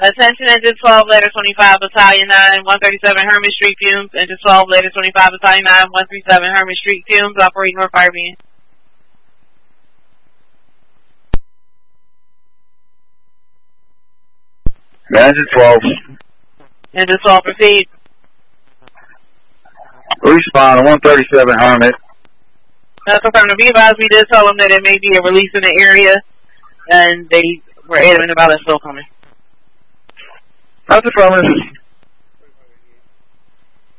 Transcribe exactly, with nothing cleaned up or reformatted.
Attention, Engine twelve, Letter twenty-five, Battalion nine, one thirty-seven Herman Street Fumes. Engine twelve, Letter twenty-five, Battalion nine, one thirty-seven Herman Street Fumes. Operating North Fire Beam. Engine twelve. Engine twelve, proceed. Respond to one thirty-seven Herman. That's confirmed. To be advised, we did tell them that it may be a release in the area, and they were adamant about it still coming. That's affirmative.